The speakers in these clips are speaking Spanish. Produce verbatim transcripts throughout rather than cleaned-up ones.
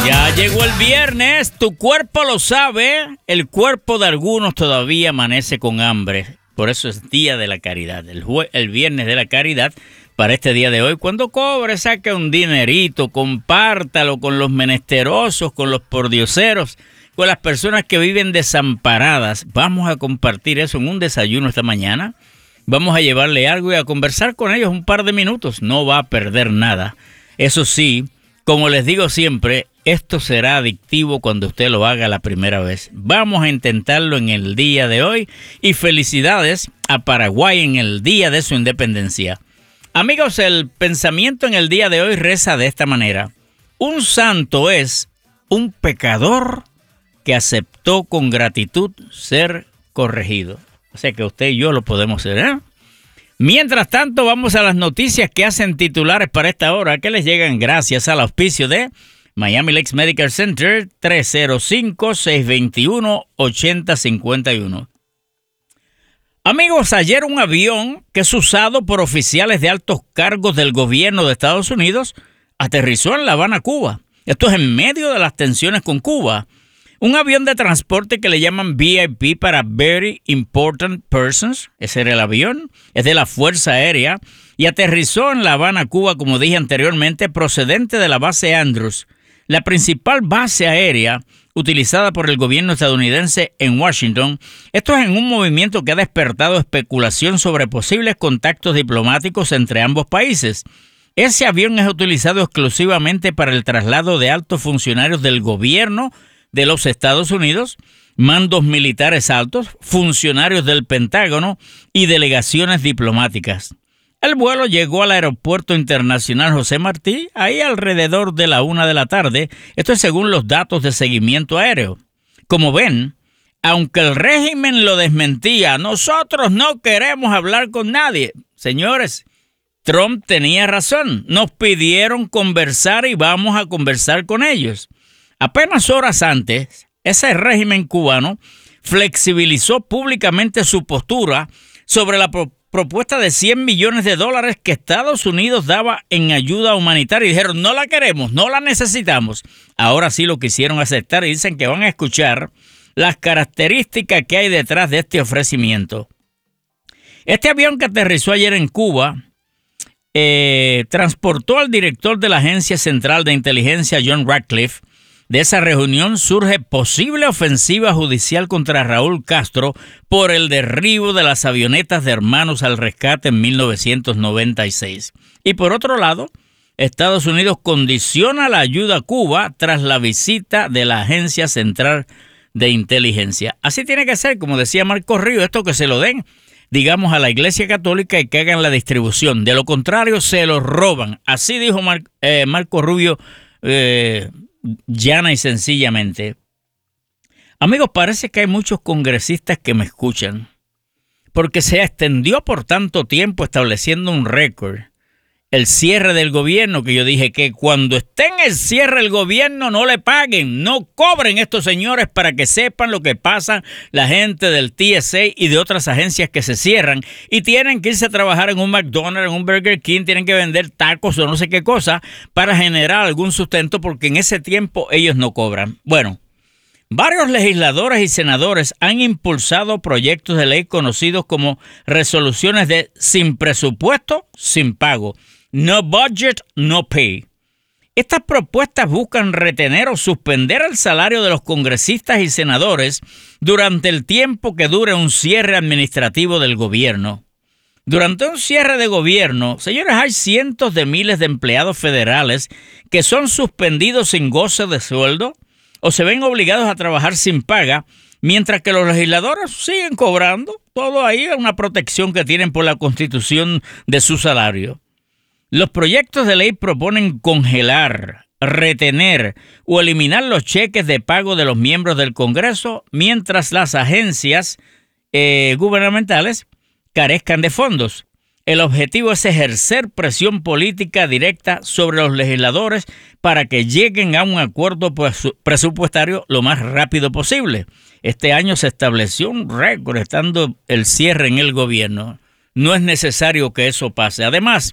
Ya llegó el viernes, tu cuerpo lo sabe, el cuerpo de algunos todavía amanece con hambre. Por eso es Día de la Caridad, el, jue- el viernes de la caridad. Para este día de hoy, cuando cobre, saque un dinerito, compártalo con los menesterosos, con los pordioseros, con las personas que viven desamparadas. Vamos a compartir eso en un desayuno esta mañana. Vamos a llevarle algo y a conversar con ellos un par de minutos. No va a perder nada. Eso sí, como les digo siempre, esto será adictivo cuando usted lo haga la primera vez. Vamos a intentarlo en el día de hoy y felicidades a Paraguay en el día de su independencia. Amigos, el pensamiento en el día de hoy reza de esta manera. Un santo es un pecador que aceptó con gratitud ser corregido. O sea que usted y yo lo podemos hacer, ¿eh? Mientras tanto, vamos a las noticias que hacen titulares para esta hora, que les llegan gracias al auspicio de Miami Lakes Medical Center, tres cero cinco, seis dos uno, ocho cero cinco uno. Amigos, ayer un avión que es usado por oficiales de altos cargos del gobierno de Estados Unidos aterrizó en La Habana, Cuba. Esto es en medio de las tensiones con Cuba. Un avión de transporte que le llaman V I P para Very Important Persons, ese era el avión, es de la Fuerza Aérea, y aterrizó en La Habana, Cuba, como dije anteriormente, procedente de la base Andrews, la principal base aérea utilizada por el gobierno estadounidense en Washington. Esto es en un movimiento que ha despertado especulación sobre posibles contactos diplomáticos entre ambos países. Ese avión es utilizado exclusivamente para el traslado de altos funcionarios del gobierno de los Estados Unidos, mandos militares altos, funcionarios del Pentágono y delegaciones diplomáticas. El vuelo llegó al Aeropuerto Internacional José Martí, ahí alrededor de la una de la tarde. Esto es según los datos de seguimiento aéreo. Como ven, aunque el régimen lo desmentía, nosotros no queremos hablar con nadie. Señores, Trump tenía razón. Nos pidieron conversar y vamos a conversar con ellos. Apenas horas antes, ese régimen cubano flexibilizó públicamente su postura sobre la propuesta propuesta de cien millones de dólares que Estados Unidos daba en ayuda humanitaria. Y dijeron, no la queremos, no la necesitamos. Ahora sí lo quisieron aceptar y dicen que van a escuchar las características que hay detrás de este ofrecimiento. Este avión que aterrizó ayer en Cuba eh, transportó al director de la Agencia Central de Inteligencia, John Ratcliffe. De esa reunión surge posible ofensiva judicial contra Raúl Castro por el derribo de las avionetas de Hermanos al Rescate en mil novecientos noventa y seis. Y por otro lado, Estados Unidos condiciona la ayuda a Cuba tras la visita de la Agencia Central de Inteligencia. Así tiene que ser, como decía Marco Rubio, esto que se lo den, digamos, a la Iglesia Católica y que hagan la distribución. De lo contrario, se lo roban. Así dijo Mar- eh, Marco Rubio, eh, llana y sencillamente. Amigos, parece que hay muchos congresistas que me escuchan, porque se extendió por tanto tiempo estableciendo un récord. El cierre del gobierno, que yo dije que cuando esté en el cierre del gobierno no le paguen, no cobren estos señores para que sepan lo que pasa la gente del T S A y de otras agencias que se cierran y tienen que irse a trabajar en un McDonald's, en un Burger King, tienen que vender tacos o no sé qué cosa para generar algún sustento porque en ese tiempo ellos no cobran. Bueno, varios legisladores y senadores han impulsado proyectos de ley conocidos como resoluciones de sin presupuesto, sin pago. No budget, no pay. Estas propuestas buscan retener o suspender el salario de los congresistas y senadores durante el tiempo que dure un cierre administrativo del gobierno. Durante un cierre de gobierno, señores, hay cientos de miles de empleados federales que son suspendidos sin goce de sueldo o se ven obligados a trabajar sin paga, mientras que los legisladores siguen cobrando. Todo ahí es una protección que tienen por la Constitución de su salario. Los proyectos de ley proponen congelar, retener o eliminar los cheques de pago de los miembros del Congreso mientras las agencias eh, gubernamentales carezcan de fondos. El objetivo es ejercer presión política directa sobre los legisladores para que lleguen a un acuerdo presupuestario lo más rápido posible. Este año se estableció un récord estando el cierre en el gobierno. No es necesario que eso pase. Además,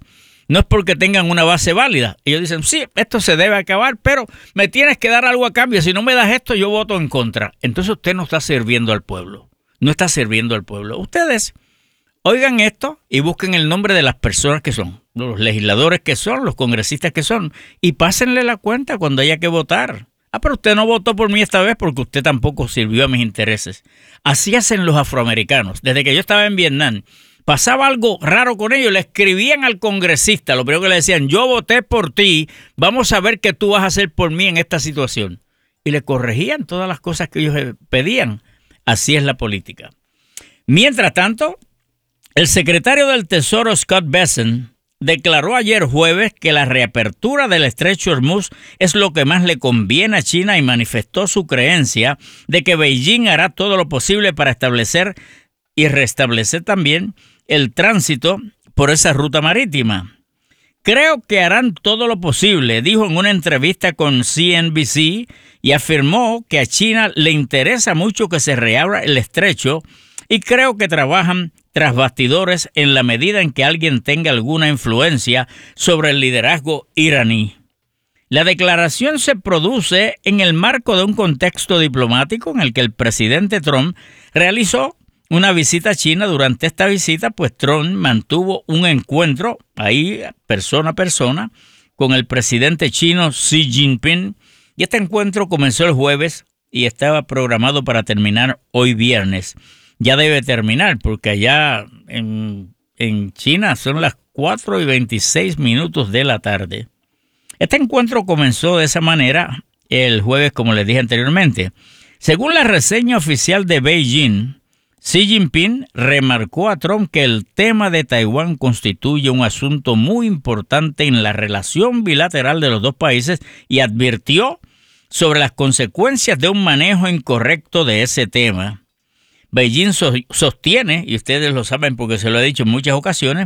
no es porque tengan una base válida. Ellos dicen, sí, esto se debe acabar, pero me tienes que dar algo a cambio. Si no me das esto, yo voto en contra. Entonces usted no está sirviendo al pueblo. No está sirviendo al pueblo. Ustedes oigan esto y busquen el nombre de las personas que son, los legisladores que son, los congresistas que son, y pásenle la cuenta cuando haya que votar. Ah, pero usted no votó por mí esta vez porque usted tampoco sirvió a mis intereses. Así hacen los afroamericanos. Desde que yo estaba en Vietnam, pasaba algo raro con ellos, le escribían al congresista, lo primero que le decían, yo voté por ti, vamos a ver qué tú vas a hacer por mí en esta situación. Y le corregían todas las cosas que ellos pedían. Así es la política. Mientras tanto, el secretario del Tesoro, Scott Bessent, declaró ayer jueves que la reapertura del estrecho Hormuz es lo que más le conviene a China y manifestó su creencia de que Beijing hará todo lo posible para establecer y restablecer también el tránsito por esa ruta marítima. Creo que harán todo lo posible, dijo en una entrevista con C N B C, y afirmó que a China le interesa mucho que se reabra el estrecho y creo que trabajan tras bastidores en la medida en que alguien tenga alguna influencia sobre el liderazgo iraní. La declaración se produce en el marco de un contexto diplomático en el que el presidente Trump realizó una visita a China. Durante esta visita, pues Trump mantuvo un encuentro ahí, persona a persona, con el presidente chino Xi Jinping. Y este encuentro comenzó el jueves y estaba programado para terminar hoy viernes. Ya debe terminar porque allá en, en China son las cuatro y veintiséis minutos de la tarde. Este encuentro comenzó de esa manera el jueves, como les dije anteriormente. Según la reseña oficial de Beijing, Xi Jinping remarcó a Trump que el tema de Taiwán constituye un asunto muy importante en la relación bilateral de los dos países y advirtió sobre las consecuencias de un manejo incorrecto de ese tema. Beijing sostiene, y ustedes lo saben porque se lo he dicho en muchas ocasiones,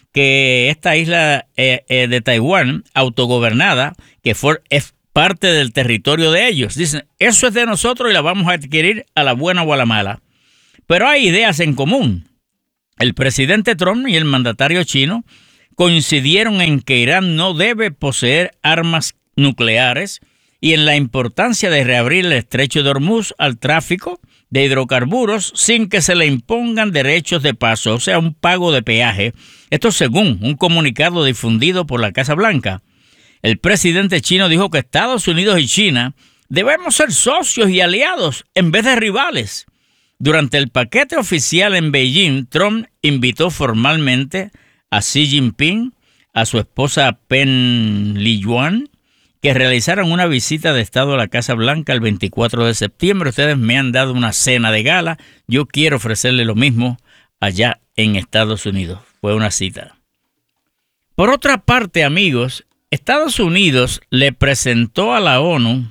que esta isla eh, eh, de Taiwán, autogobernada, que fue, es parte del territorio de ellos. Dicen, eso es de nosotros y la vamos a adquirir a la buena o a la mala. Pero hay ideas en común. El presidente Trump y el mandatario chino coincidieron en que Irán no debe poseer armas nucleares y en la importancia de reabrir el estrecho de Hormuz al tráfico de hidrocarburos sin que se le impongan derechos de paso, o sea, un pago de peaje. Esto según un comunicado difundido por la Casa Blanca. El presidente chino dijo que Estados Unidos y China debemos ser socios y aliados en vez de rivales. Durante el paquete oficial en Beijing, Trump invitó formalmente a Xi Jinping, a su esposa Pen Liyuan, que realizaron una visita de Estado a la Casa Blanca el veinticuatro de septiembre. Ustedes me han dado una cena de gala. Yo quiero ofrecerle lo mismo allá en Estados Unidos. Fue una cita. Por otra parte, amigos, Estados Unidos le presentó a la ONU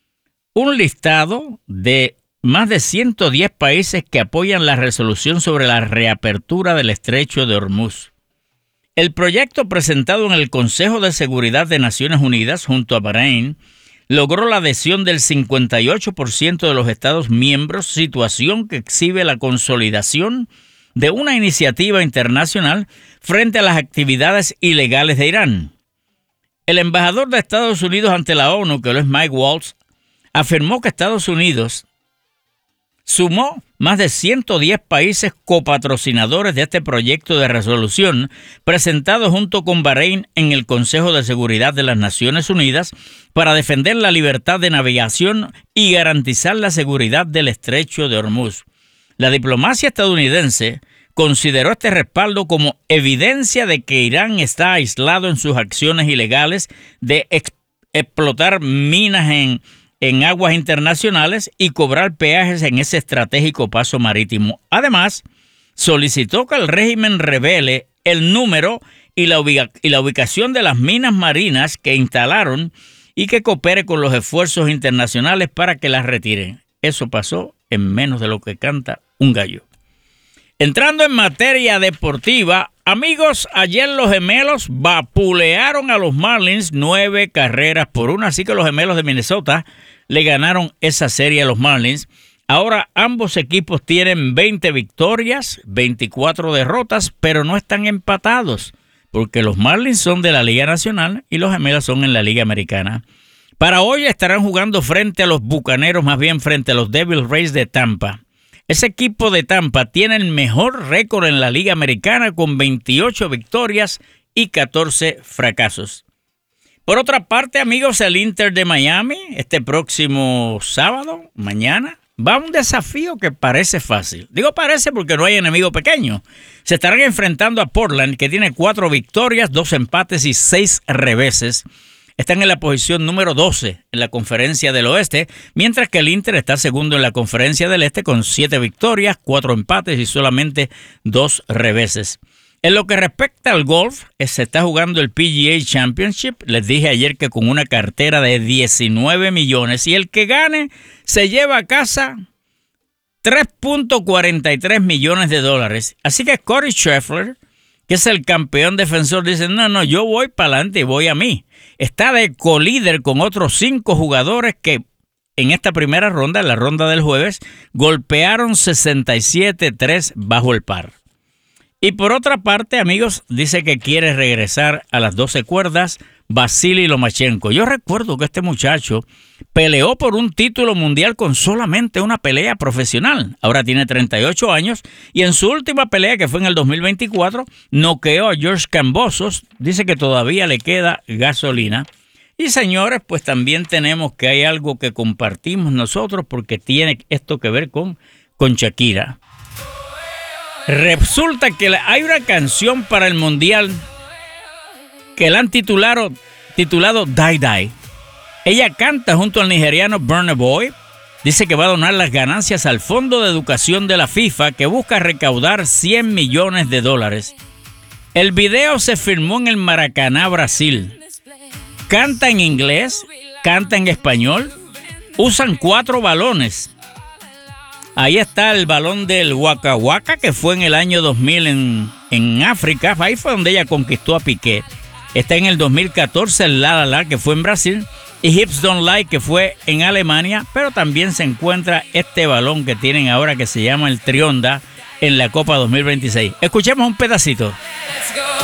un listado de más de ciento diez países que apoyan la resolución sobre la reapertura del estrecho de Hormuz. El proyecto presentado en el Consejo de Seguridad de Naciones Unidas junto a Bahrein logró la adhesión del cincuenta y ocho por ciento de los Estados miembros, situación que exhibe la consolidación de una iniciativa internacional frente a las actividades ilegales de Irán. El embajador de Estados Unidos ante la ONU, que lo es Mike Waltz, afirmó que Estados Unidos sumó más de ciento diez países copatrocinadores de este proyecto de resolución presentado junto con Bahrein en el Consejo de Seguridad de las Naciones Unidas para defender la libertad de navegación y garantizar la seguridad del estrecho de Hormuz. La diplomacia estadounidense consideró este respaldo como evidencia de que Irán está aislado en sus acciones ilegales de ex- explotar minas en en aguas internacionales y cobrar peajes en ese estratégico paso marítimo. Además, solicitó que el régimen revele el número y la, ubica- y la ubicación de las minas marinas que instalaron y que coopere con los esfuerzos internacionales para que las retiren. Eso pasó en menos de lo que canta un gallo. Entrando en materia deportiva, amigos, ayer los gemelos vapulearon a los Marlins nueve carreras por una, así que los gemelos de Minnesota le ganaron esa serie a los Marlins. Ahora ambos equipos tienen veinte victorias, veinticuatro derrotas, pero no están empatados. porque los Marlins son de la Liga Nacional y los Gemelas son en la Liga Americana. Para hoy estarán jugando frente a los Bucaneros, más bien frente a los Devil Rays de Tampa. Ese equipo de Tampa tiene el mejor récord en la Liga Americana con veintiocho victorias y catorce fracasos. Por otra parte, amigos, el Inter de Miami, este próximo sábado, mañana, va a un desafío que parece fácil. Digo parece porque no hay enemigo pequeño. Se estarán enfrentando a Portland, que tiene cuatro victorias, dos empates y seis reveses. Están en la posición número doce en la Conferencia del Oeste, mientras que el Inter está segundo en la Conferencia del Este con siete victorias, cuatro empates y solamente dos reveses. En lo que respecta al golf, se está jugando el P G A Championship. Les dije ayer que con una cartera de diecinueve millones y el que gane se lleva a casa tres punto cuarenta y tres millones de dólares. Así que Scottie Scheffler, que es el campeón defensor, dice, no, no, yo voy para adelante y voy a mí. Está de colíder con otros cinco jugadores que en esta primera ronda, en la ronda del jueves, golpearon sesenta y siete tres bajo el par. Y por otra parte, amigos, dice que quiere regresar a las doce cuerdas Vasily Lomachenko. Yo recuerdo que este muchacho peleó por un título mundial con solamente una pelea profesional. Ahora tiene treinta y ocho años y en su última pelea, que fue en el dos mil veinticuatro, noqueó a George Kambosos. Dice que todavía le queda gasolina. Y señores, pues también tenemos que hay algo que compartimos nosotros porque tiene esto que ver con, con Shakira. Resulta que hay una canción para el mundial que la han titulado, titulado Die Die. Ella canta junto al nigeriano Burna Boy. Dice que va a donar las ganancias al Fondo de Educación de la FIFA, que busca recaudar cien millones de dólares. El video se filmó en el Maracaná, Brasil. Canta en inglés, canta en español. Usan cuatro balones. Ahí está el balón del Waka Waka, que fue en el año dos mil en, en África. Ahí fue donde ella conquistó a Piqué. Está en el dos mil catorce el La La La, que fue en Brasil. Y Hips Don't Lie, que fue en Alemania. Pero también se encuentra este balón que tienen ahora, que se llama el Trionda, en la Copa dos mil veintiséis. Escuchemos un pedacito. Let's go.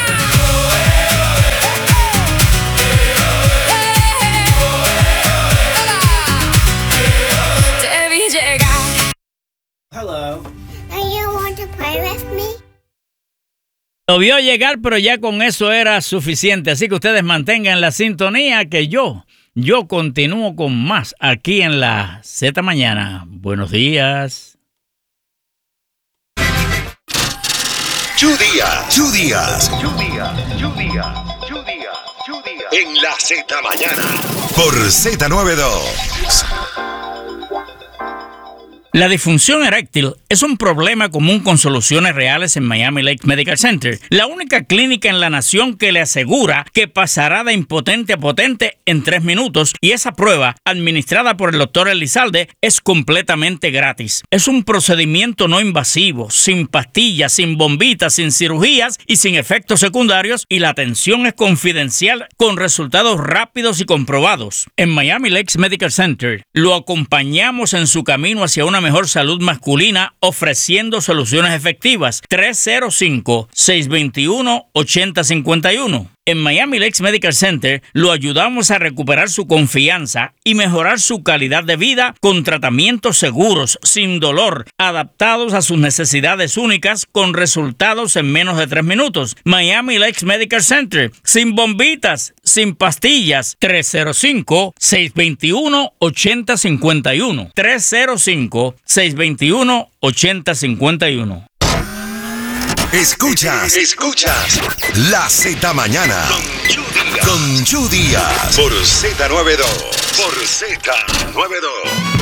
Hello. Do you want to play with me? Lo vio llegar, pero ya con eso era suficiente. Así que ustedes mantengan la sintonía que yo, yo continúo con más aquí en la Z Mañana. Buenos días. Chu Díaz, Chu Díaz, Chu Díaz, Chu Díaz, Chu Díaz, Chu Díaz. En la Z Mañana. Por Z noventa y dos. La disfunción eréctil es un problema común con soluciones reales en Miami Lakes Medical Center, la única clínica en la nación que le asegura que pasará de impotente a potente en tres minutos, y esa prueba, administrada por el doctor Elizalde, es completamente gratis. Es un procedimiento no invasivo, sin pastillas, sin bombitas, sin cirugías y sin efectos secundarios, y la atención es confidencial con resultados rápidos y comprobados. En Miami Lakes Medical Center lo acompañamos en su camino hacia una mejor salud masculina, ofreciendo soluciones efectivas. tres cero cinco, seis dos uno, ocho cero cinco uno. En Miami Lakes Medical Center lo ayudamos a recuperar su confianza y mejorar su calidad de vida con tratamientos seguros, sin dolor, adaptados a sus necesidades únicas, con resultados en menos de tres minutos. Miami Lakes Medical Center, sin bombitas, sin pastillas. tres cero cinco, seis dos uno, ocho cero cinco uno. tres cero cinco, seis dos uno, ocho cero cinco uno. Escuchas, escuchas la Z Mañana con Chu Díaz por Z noventa y dos, por Z noventa y dos.